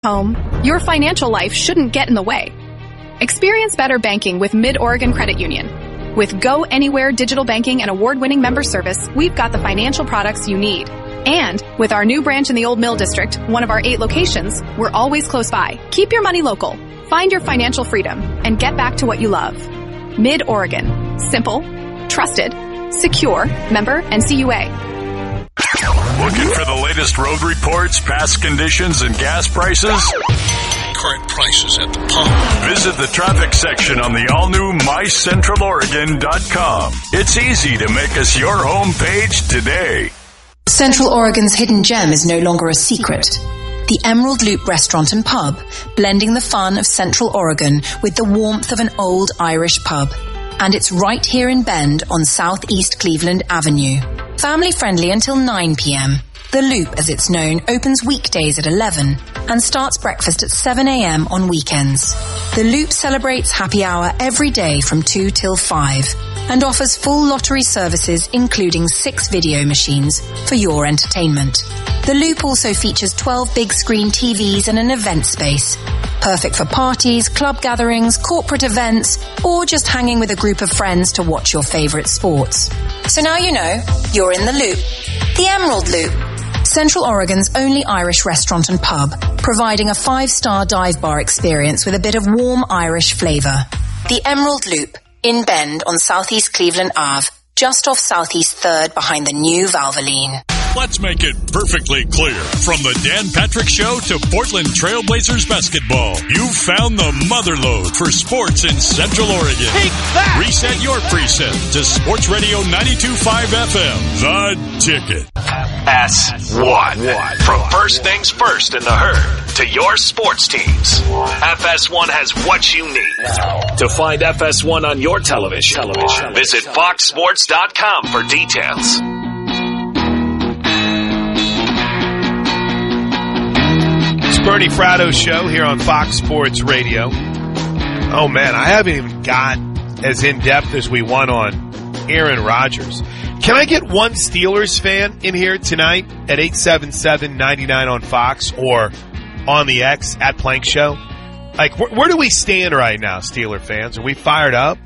home, your financial life shouldn't get in the way. Experience better banking with Mid-Oregon Credit Union. With Go Anywhere digital banking and award-winning member service, we've got the financial products you need. And with our new branch in the Old Mill District, one of our 8 locations, we're always close by. Keep your money local, find your financial freedom, and get back to what you love. Mid-Oregon. Simple, trusted, secure, member NCUA. Looking for the latest road reports, past conditions, and gas prices? Current prices at the pump. Visit the traffic section on the all-new mycentraloregon.com. It's easy to make us your homepage today. Central Oregon's hidden gem is no longer a secret. The Emerald Loop Restaurant and Pub, blending the fun of Central Oregon with the warmth of an old Irish pub. And it's right here in Bend on Southeast Cleveland Avenue. Family friendly until 9 p.m. The Loop, as it's known, opens weekdays at 11 and starts breakfast at 7 a.m. on weekends. The Loop celebrates happy hour every day from 2 till 5 and offers full lottery services including 6 video machines for your entertainment. The Loop also features 12 big screen TVs and an event space. Perfect for parties, club gatherings, corporate events, or just hanging with a group of friends to watch your favorite sports. So now you know, you're in the Loop. The Emerald Loop. Central Oregon's only Irish restaurant and pub, providing a 5-star dive bar experience with a bit of warm Irish flavour. The Emerald Loop, in Bend on Southeast Cleveland Ave, just off Southeast 3rd behind the new Valvoline. Let's make it perfectly clear. From the Dan Patrick Show to Portland Trailblazers basketball, you've found the motherlode for sports in Central Oregon. Take that! Reset your preset to Sports Radio 92.5 FM. The Ticket. FS1. From first things first in the herd to your sports teams, FS1 has what you need. To find FS1 on your television, visit foxsports.com for details. Bernie Fratto Show here on Fox Sports Radio. Oh, man, I haven't even got as in-depth as we want on Aaron Rodgers. Can I get one Steelers fan in here tonight at 877-99 on Fox or on the X at Plank Show? Like, where do we stand right now, Steeler fans? Are we fired up?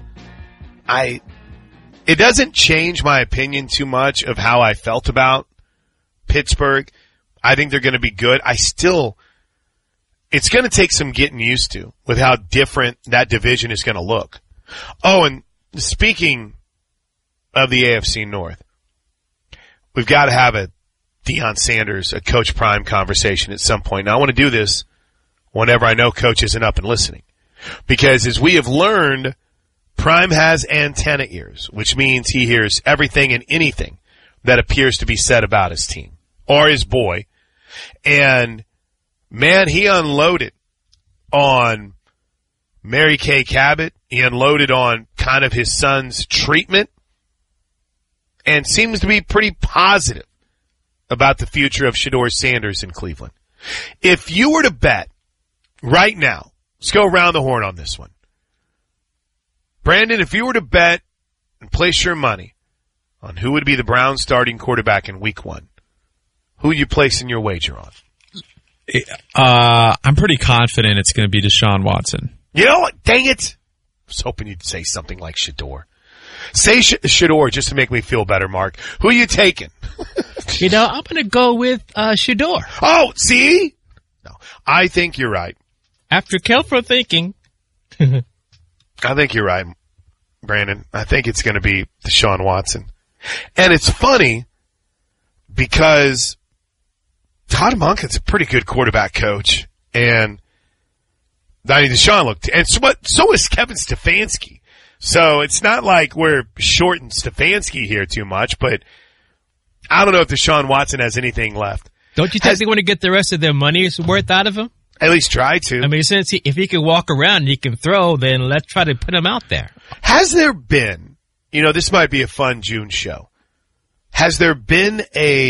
It doesn't change my opinion too much of how I felt about Pittsburgh. I think they're going to be good. It's going to take some getting used to with how different that division is going to look. Oh, and speaking of the AFC North, we've got to have a Deion Sanders, a Coach Prime conversation at some point. Now, I want to do this whenever I know Coach isn't up and listening. Because as we have learned, Prime has antenna ears, which means he hears everything and anything that appears to be said about his team or his boy. And man, he unloaded on Mary Kay Cabot. He unloaded on kind of his son's treatment and seems to be pretty positive about the future of Shedeur Sanders in Cleveland. If you were to bet right now, let's go around the horn on this one. Brandon, if you were to bet and place your money on who would be the Browns starting quarterback in week 1, who would you place in your wager on? I'm pretty confident it's going to be Deshaun Watson. You know what? Dang it. I was hoping you'd say something like Shedeur. Say Shedeur just to make me feel better, Mark. Who are you taking? I'm going to go with Shedeur. Oh, see? No, I think you're right. After careful thinking. I think you're right, Brandon. I think it's going to be Deshaun Watson. And it's funny because Todd Monken's a pretty good quarterback coach, and Deshaun looked, and so is Kevin Stefanski. So it's not like we're shorting Stefanski here too much, but I don't know if Deshaun Watson has anything left. Don't you think they want to get the rest of their money's worth out of him? At least try to. I mean, if he can walk around and he can throw, then let's try to put him out there. Has there been, this might be a fun June show. Has there been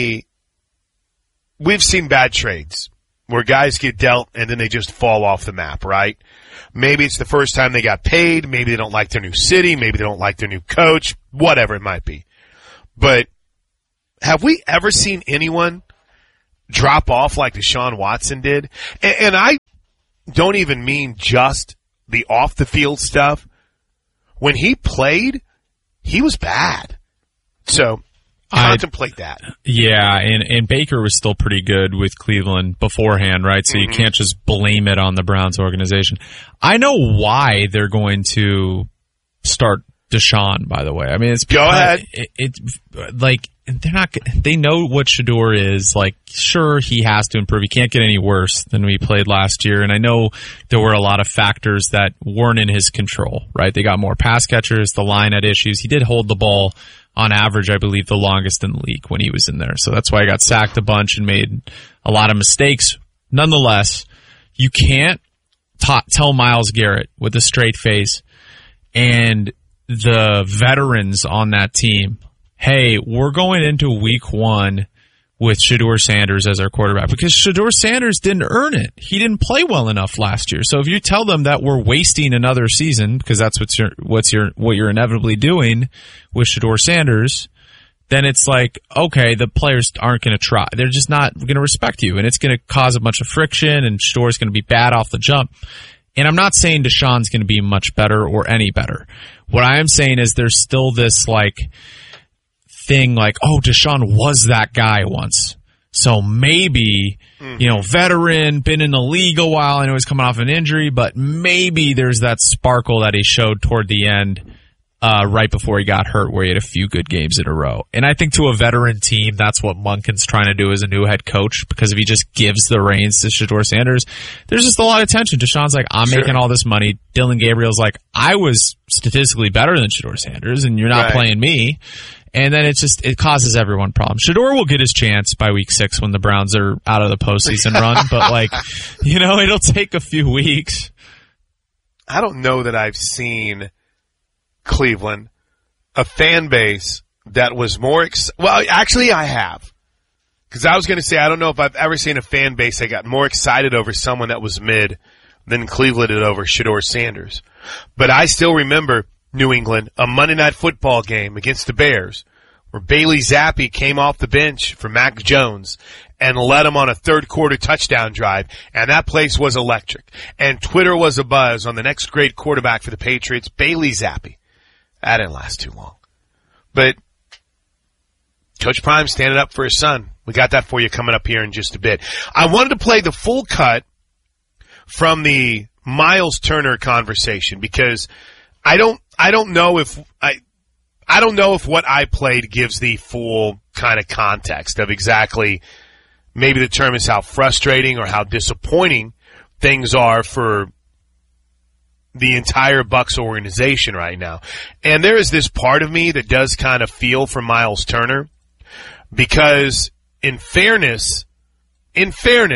we've seen bad trades where guys get dealt and then they just fall off the map, right? Maybe it's the first time they got paid. Maybe they don't like their new city. Maybe they don't like their new coach, whatever it might be. But have we ever seen anyone drop off like Deshaun Watson did. And I don't even mean just the off the field stuff. When he played, he was bad. So contemplate that. Yeah, and Baker was still pretty good with Cleveland beforehand, right? So you can't just blame it on the Browns organization. I know why they're going to start Deshaun, by the way. I mean, it's go ahead. They know what Shedeur is. Like, sure, he has to improve. He can't get any worse than we played last year. And I know there were a lot of factors that weren't in his control, right? They got more pass catchers. The line had issues. He did hold the ball on average, I believe, the longest in the league when he was in there. So that's why he got sacked a bunch and made a lot of mistakes. Nonetheless, you can't tell Myles Garrett with a straight face and the veterans on that team, hey, we're going into week 1 with Shedeur Sanders as our quarterback, because Shedeur Sanders didn't earn it. He didn't play well enough last year. So if you tell them that we're wasting another season, because that's what you're inevitably doing with Shedeur Sanders, then it's like, okay, the players aren't going to try. They're just not going to respect you, and it's going to cause a bunch of friction, and Shedeur's going to be bad off the jump. And I'm not saying Deshaun's going to be much better or any better. What I am saying is there's still this thing like, oh, Deshaun was that guy once. So maybe, veteran, been in the league a while, I know he's coming off an injury, but maybe there's that sparkle that he showed toward the end, right before he got hurt, where he had a few good games in a row. And I think to a veteran team, that's what Monken's trying to do as a new head coach, because if he just gives the reins to Shedeur Sanders, there's just a lot of tension. Deshaun's like, I'm making all this money. Dillon Gabriel's like, I was statistically better than Shedeur Sanders, and you're not playing me. And then it causes everyone problems. Shedeur will get his chance by week 6 when the Browns are out of the postseason run, but it'll take a few weeks. I don't know that I've seen Cleveland, a fan base that was more well, actually I have. Because I was going to say, I don't know if I've ever seen a fan base that got more excited over someone that was mid than Cleveland did over Shedeur Sanders. But I still remember New England, a Monday Night Football game against the Bears, where Bailey Zappi came off the bench for Mac Jones and led him on a third-quarter touchdown drive, and that place was electric. And Twitter was abuzz on the next great quarterback for the Patriots, Bailey Zappi. That didn't last too long. But Coach Prime standing up for his son. We got that for you coming up here in just a bit. I wanted to play the full cut from the Myles Turner conversation, because I don't know if what I played gives the full kind of context of exactly, maybe the term is how frustrating or how disappointing things are for the entire Bucs organization right now. And there is this part of me that does kind of feel for Myles Turner, because in fairness, he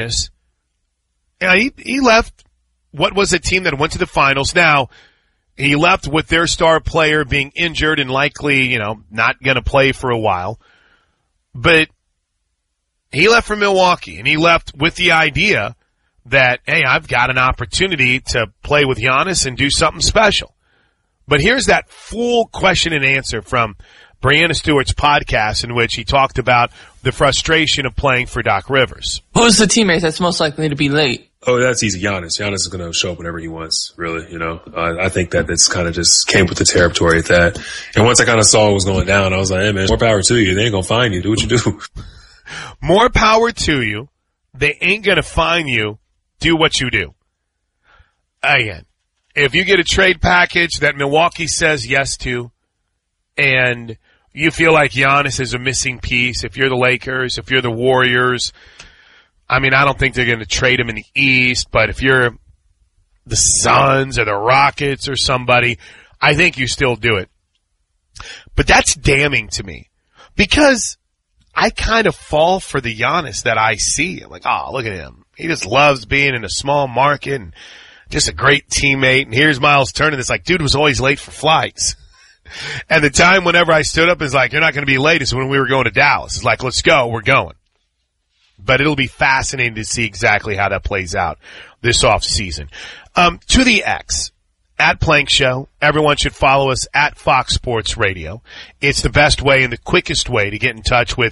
left what was a team that went to the finals. Now, he left with their star player being injured and likely, not going to play for a while. But he left for Milwaukee, and he left with the idea that, hey, I've got an opportunity to play with Giannis and do something special. But here's that full question and answer from Brianna Stewart's podcast, in which he talked about the frustration of playing for Doc Rivers. Who's the teammate that's most likely to be late? Oh, that's easy. Giannis. Giannis is going to show up whenever he wants, really, I think that it's kind of just came with the territory at that. And once I kind of saw what was going down, I was like, hey, man, more power to you. They ain't going to find you. Do what you do. More power to you. They ain't going to find you. Do what you do. Again, if you get a trade package that Milwaukee says yes to, and you feel like Giannis is a missing piece, if you're the Lakers, if you're the Warriors, I don't think they're going to trade him in the East, but if you're the Suns or the Rockets or somebody, I think you still do it. But that's damning to me, because I kind of fall for the Giannis that I see. I'm like, oh, look at him. He just loves being in a small market and just a great teammate. And here's Myles Turner. It's like, dude was always late for flights. And the time whenever I stood up is like, you're not going to be late, is when we were going to Dallas. It's like, let's go. We're going. But it'll be fascinating to see exactly how that plays out this off season. To the X, at Plank Show. Everyone should follow us at Fox Sports Radio. It's the best way and the quickest way to get in touch with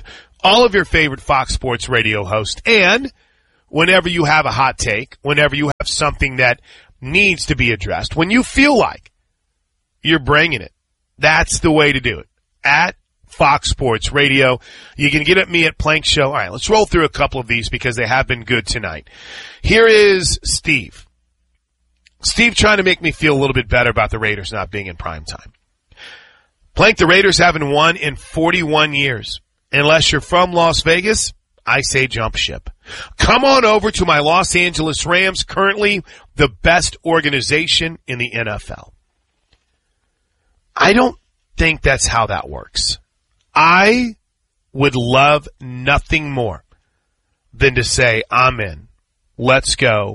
all of your favorite Fox Sports Radio hosts. And whenever you have a hot take, whenever you have something that needs to be addressed, when you feel like you're bringing it, that's the way to do it. At Fox Sports Radio. You can get at me at Plank Show. All right, let's roll through a couple of these because they have been good tonight. Here is Steve. Steve trying to make me feel a little bit better about the Raiders not being in prime time. Plank, the Raiders haven't won in 41 years. Unless you're from Las Vegas, I say jump ship. Come on over to my Los Angeles Rams, currently the best organization in the NFL. I don't think that's how that works. I would love nothing more than to say, I'm in. Let's go.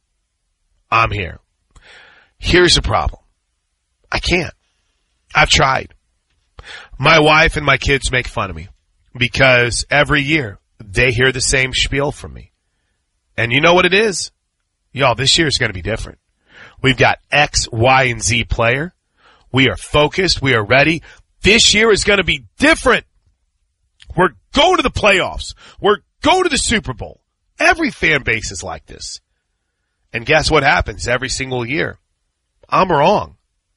I'm here. Here's the problem. I can't. I've tried. My wife and my kids make fun of me because every year they hear the same spiel from me. And you know what it is? Y'all, this year is going to be different. We've got X, Y, and Z player. We are focused. We are ready. This year is going to be different. We're going to the playoffs. We're going to the Super Bowl. Every fan base is like this. And guess what happens every single year? I'm wrong.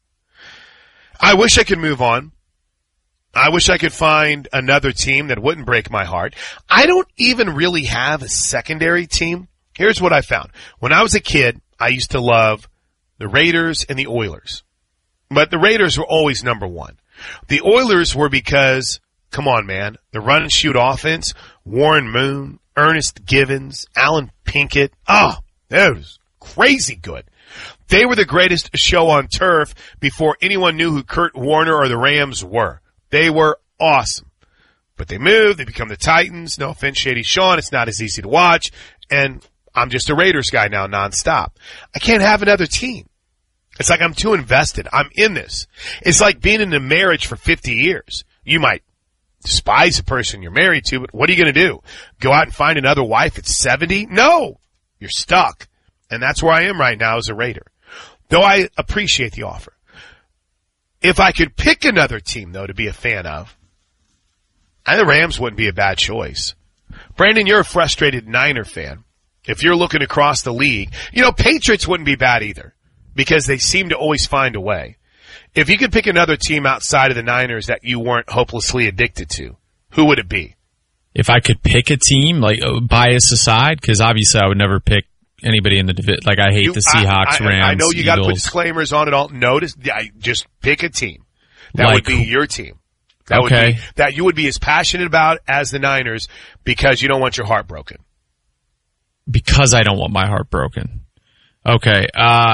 I wish I could move on. I wish I could find another team that wouldn't break my heart. I don't even really have a secondary team. Here's what I found. When I was a kid, I used to love the Raiders and the Oilers. But the Raiders were always number one. The Oilers were because, come on, man, the run and shoot offense, Warren Moon, Ernest Givens, Alan Pinkett. Oh, that was crazy good. They were the greatest show on turf before anyone knew who Kurt Warner or the Rams were. They were awesome. But they moved. They become the Titans. No offense, Shady Sean. It's not as easy to watch. And I'm just a Raiders guy now nonstop. I can't have another team. It's like I'm too invested. I'm in this. It's like being in a marriage for 50 years. You might despise the person you're married to, but what are you going to do? Go out and find another wife at 70? No! You're stuck. And that's where I am right now as a Raider. Though I appreciate the offer. If I could pick another team, though, to be a fan of, the Rams wouldn't be a bad choice. Brandon, you're a frustrated Niner fan. If you're looking across the league, Patriots wouldn't be bad either because they seem to always find a way. If you could pick another team outside of the Niners that you weren't hopelessly addicted to, who would it be? If I could pick a team, like bias aside, because obviously I would never pick anybody in the division. Like I hate the Seahawks, Rams, I know you got to put Eagles. disclaimers on it all. Notice, just pick a team. That would be your team. That Okay. would be, that you would be as passionate about as the Niners because you don't want your heart broken. Because I don't want my heart broken. Okay.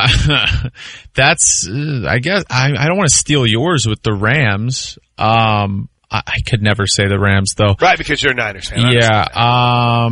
That's, I guess, I don't want to steal yours with the Rams. I could never say the Rams though. Right, because you're a Niners fan. Yeah.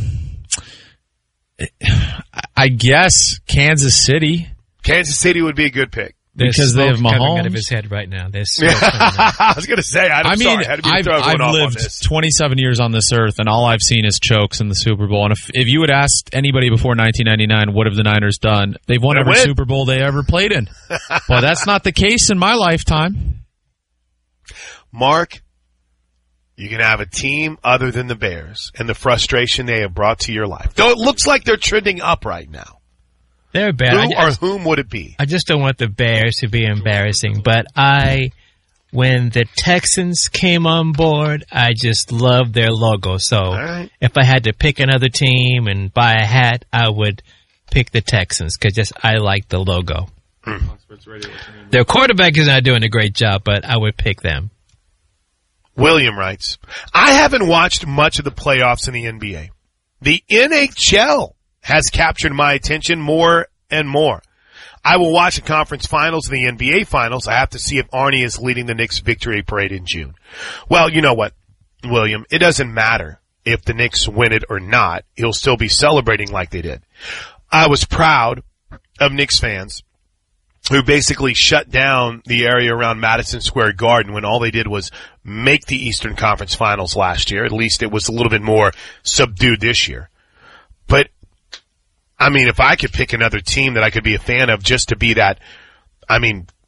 I guess Kansas City. Kansas City would be a good pick. Because they have coming out Mahomes. of his head right now. I was going to say, I'm sorry. I had to be throwing one I've off on lived this. 27 years on this earth, and all I've seen is chokes in the Super Bowl. And if you had asked anybody before 1999, what have the Niners done? They've won every Super Bowl they ever played in. Well, that's not the case in my lifetime. Mark, you can have a team other than the Bears and the frustration they have brought to your life. Though it looks like they're trending up right now. They're bad. Who or whom would it be? I just don't want the Bears to be embarrassing. But when the Texans came on board, I just loved their logo. So if I had to pick another team and buy a hat, I would pick the Texans because I like the logo. Their quarterback is not doing a great job, but I would pick them. William writes, I haven't watched much of the playoffs in the NBA. The NHL has captured my attention more and more. I will watch the conference finals and the NBA finals. I have to see if Arnie is leading the Knicks victory parade in June. Well, you know what, William? It doesn't matter if the Knicks win it or not. He'll still be celebrating like they did. I was proud of Knicks fans who basically shut down the area around Madison Square Garden when all they did was make the Eastern Conference Finals last year. At least it was a little bit more subdued this year. But if I could pick another team that I could be a fan of just to be that,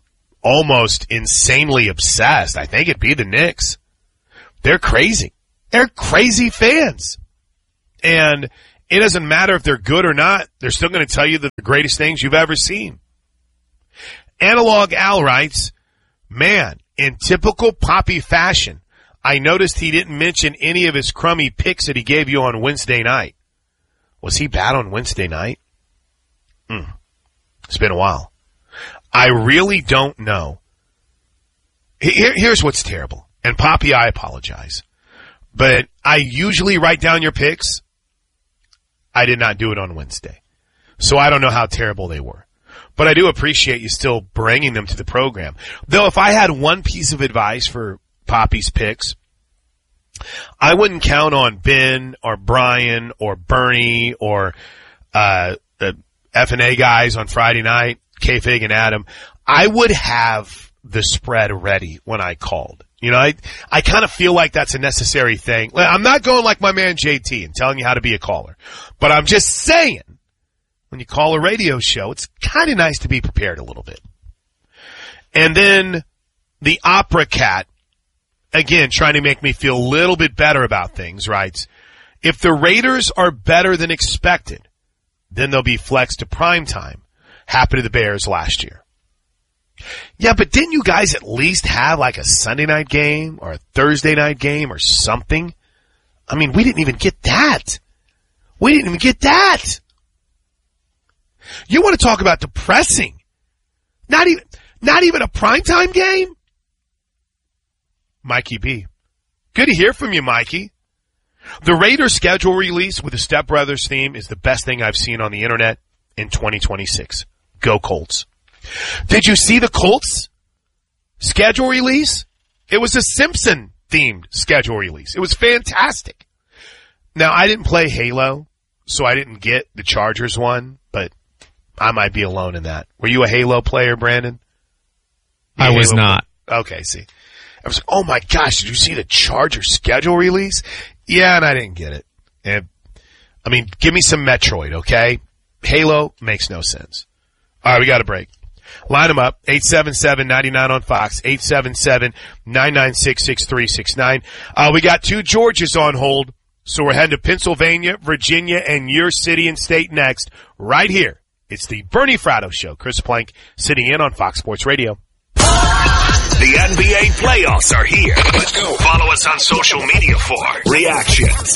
almost insanely obsessed, I think it'd be the Knicks. They're crazy. They're crazy fans. And it doesn't matter if they're good or not. They're still going to tell you the greatest things you've ever seen. Analog Al writes, man, in typical Poppy fashion, I noticed he didn't mention any of his crummy picks that he gave you on Wednesday night. Was he bad on Wednesday night? It's been a while. I really don't know. Here's what's terrible. And Poppy, I apologize. But I usually write down your picks. I did not do it on Wednesday. So I don't know how terrible they were. But I do appreciate you still bringing them to the program. Though if I had one piece of advice for Poppy's picks, I wouldn't count on Ben or Brian or Bernie or the F&A guys on Friday night, K-Fig and Adam. I would have the spread ready when I called. You know, I kind of feel like that's a necessary thing. I'm not going like my man JT and telling you how to be a caller. But I'm just saying, when you call a radio show, it's kind of nice to be prepared a little bit. And then the Opera Cat, again, trying to make me feel a little bit better about things, writes, if the Raiders are better than expected, then they'll be flexed to primetime. Happened to the Bears last year. Yeah, but didn't you guys at least have like a Sunday night game or a Thursday night game or something? I mean, we didn't even get that. We didn't even get that. You want to talk about depressing? Not even a primetime game? Mikey B. Good to hear from you, Mikey. The Raiders schedule release with the Step Brothers theme is the best thing I've seen on the internet in 2026. Go Colts. Did you see the Colts schedule release? It was a Simpson-themed schedule release. It was fantastic. Now, I didn't play Halo, so I didn't get the Chargers one, but I might be alone in that. Were you a Halo player, Brandon? I was not. Okay, see. I was like, oh my gosh, did you see the Chargers schedule release? Yeah, and I didn't get it. And, I mean, give me some Metroid, okay? Halo makes no sense. All right, we got a break. Line them up, 877-99 on Fox, 877-996-6369. We got two Georges on hold, so we're heading to Pennsylvania, Virginia, and your city and state next, right here. It's the Bernie Fratto Show. Chris Plank sitting in on Fox Sports Radio. The NBA playoffs are here. Let's go. Follow us on social media for reactions.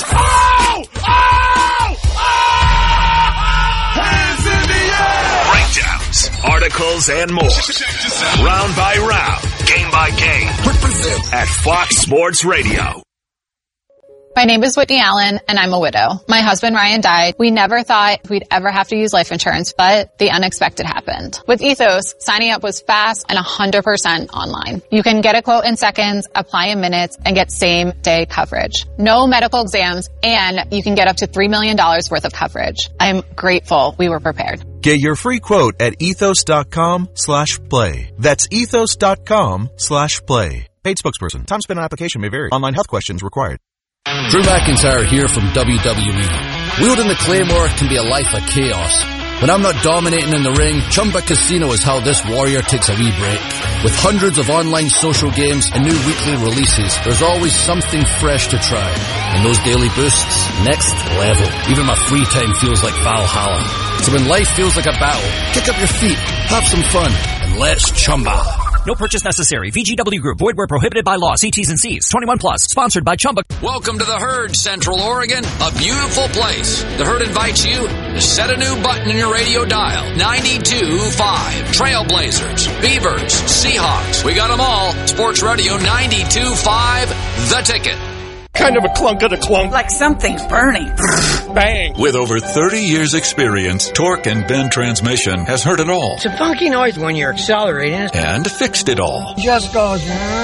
Hands in the air. Breakdowns, articles, and more. Round by round, game by game. Represent at Fox Sports Radio. My name is Whitney Allen, and I'm a widow. My husband, Ryan, died. We never thought we'd ever have to use life insurance, but the unexpected happened. With Ethos, signing up was fast and 100% online. You can get a quote in seconds, apply in minutes, and get same-day coverage. No medical exams, and you can get up to $3 million worth of coverage. I'm grateful we were prepared. Get your free quote at ethos.com/play. That's ethos.com/play. Paid spokesperson. Time spent on application may vary. Online health questions required. Drew McIntyre here from WWE. Wielding the Claymore can be a life of chaos. When I'm not dominating in the ring, Chumba Casino is how this warrior takes a wee break. With hundreds of online social games and new weekly releases, there's always something fresh to try. And those daily boosts, next level. Even my free time feels like Valhalla. So when life feels like a battle, kick up your feet, have some fun, and let's Chumba. No purchase necessary. VGW Group. Void where prohibited by law. See T's and C's. 21 plus. Sponsored by Chumba. Welcome to the Herd, Central Oregon. A beautiful place. The Herd invites you to set a new button in your radio dial. 92.5. Trailblazers, Beavers, Seahawks. We got them all. Sports Radio 92.5. The Ticket. Kind of a clunk of the clunk. Like something's burning. Bang. With over 30 years experience, Torque and Bend Transmission has heard it all. It's a funky noise when you're accelerating. And fixed it all. Just goes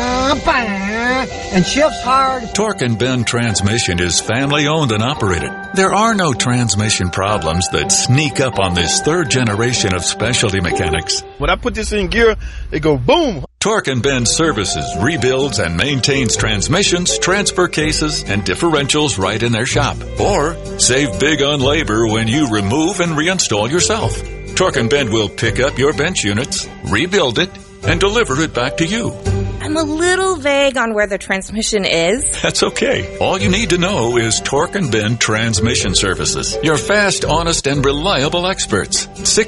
bang, and shifts hard. Torque and Bend Transmission is family owned and operated. There are no transmission problems that sneak up on this third generation of specialty mechanics. When I put this in gear, it goes boom. Torque and Bend services, rebuilds, and maintains transmissions, transfer cases, and differentials right in their shop. Or save big on labor when you remove and reinstall yourself. Torque and Bend will pick up your bench units, rebuild it, and deliver it back to you. And I'm a little vague on where the transmission is. That's okay. All you need to know is Torque and Bend Transmission Services. Your fast, honest, and reliable experts.